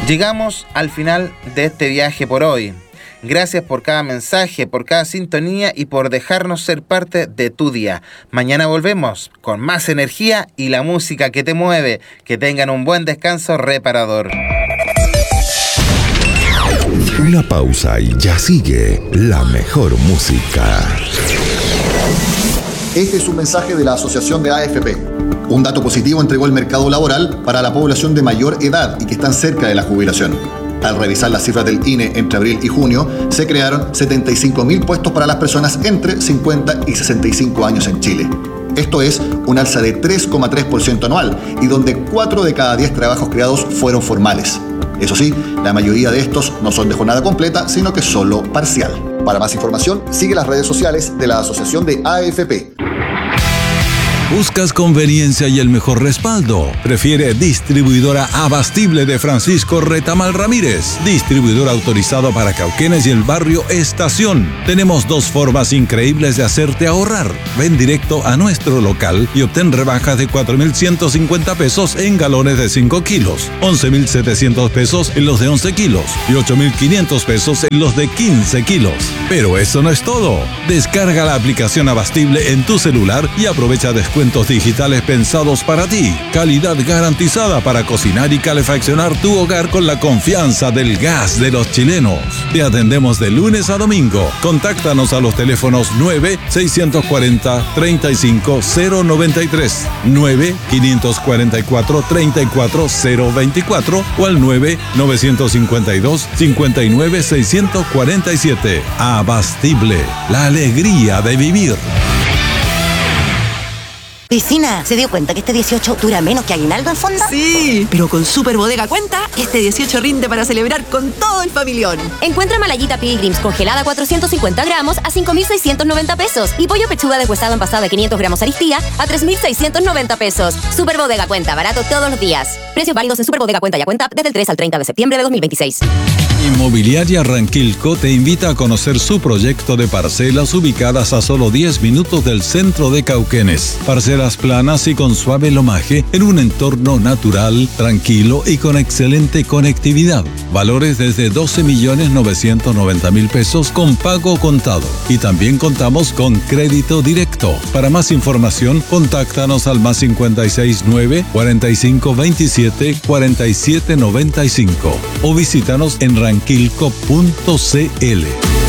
Llegamos al final de este viaje por hoy. Gracias por cada mensaje, por cada sintonía y por dejarnos ser parte de tu día. Mañana volvemos con más energía y la música que te mueve. Que tengan un buen descanso reparador. Una pausa y ya sigue la mejor música. Este es un mensaje de la Asociación de AFP. Un dato positivo entregó el mercado laboral para la población de mayor edad y que están cerca de la jubilación. Al revisar las cifras del INE entre abril y junio, se crearon 75.000 puestos para las personas entre 50 y 65 años en Chile. Esto es un alza de 3,3% anual y donde 4 de cada 10 trabajos creados fueron formales. Eso sí, la mayoría de estos no son de jornada completa, sino que solo parcial. Para más información, sigue las redes sociales de la Asociación de AFP. ¿Buscas conveniencia y el mejor respaldo? Prefiere Distribuidora Abastible de Francisco Retamal Ramírez. Distribuidor autorizado para Cauquenes y el barrio Estación. Tenemos 2 formas increíbles de hacerte ahorrar. Ven directo a nuestro local y obtén rebajas de 4.150 pesos en galones de 5 kilos, 11.700 pesos en los de 11 kilos y 8.500 pesos en los de 15 kilos. Pero eso no es todo. Descarga la aplicación Abastible en tu celular y aprovecha descuentos digitales pensados para ti. Calidad garantizada para cocinar y calefaccionar tu hogar con la confianza del gas de los chilenos. Te atendemos de lunes a domingo. Contáctanos a los teléfonos 9-640-35093, 9-544-34024 o al 9-952-59647. Abastible, la alegría de vivir. Vecina, ¿se dio cuenta que este 18 dura menos que aguinaldo en Fonda? Sí, pero con Super Bodega Cuenta, este 18 rinde para celebrar con todo el familión. Encuentra Malayita Pilgrims congelada 450 gramos a 5.690 pesos y pollo pechuga deshuesado envasado de 500 gramos Aristía a 3.690 pesos. Super Bodega Cuenta, barato todos los días. Precios válidos en Super Bodega Cuenta y a cuenta desde el 3 al 30 de septiembre de 2026. Inmobiliaria Ranquilco te invita a conocer su proyecto de parcelas ubicadas a solo 10 minutos del centro de Cauquenes. Parcelas planas y con suave lomaje en un entorno natural, tranquilo y con excelente conectividad. Valores desde 12.990.000 pesos con pago contado. Y también contamos con crédito directo. Para más información, contáctanos al +569 4527 4795 o visítanos en ranquilco.cl.